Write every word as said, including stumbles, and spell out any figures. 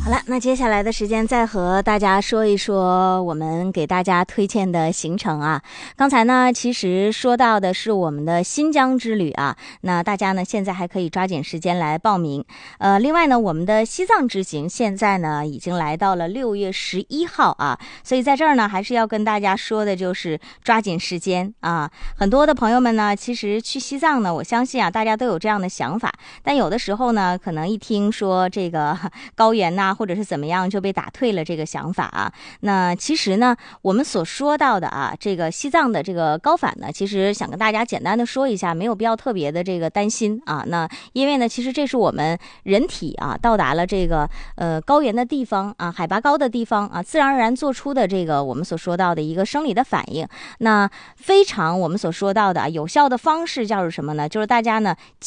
好了，那接下来的时间再和大家说一说我们给大家推荐的行程啊。刚才呢，其实说到的是我们的新疆之旅啊，那大家呢现在还可以抓紧时间来报名。呃，另外呢，我们的西藏之行现在呢已经来到了六月十一号啊，所以在这儿呢还是要跟大家说的就是抓紧时间啊。很多的朋友们呢，其实去西藏呢，我相信啊，大家都有这样的想法，但有的时候呢，可能一听说这个高原呐、啊，或者是怎么样就被打退了这个想法啊。那其实呢，我们所说到的啊，这个西藏的这个高反呢，其实想跟大家简单的说一下，没有必要特别的这个担心啊。那因为呢，其实这是我们人体啊到达了这个呃高原的地方啊，海拔高的地方啊，自然而然做出的这个我们所说到的一个生理的反应。那非常我们所说到的有效的方式叫是什么呢？就是大家呢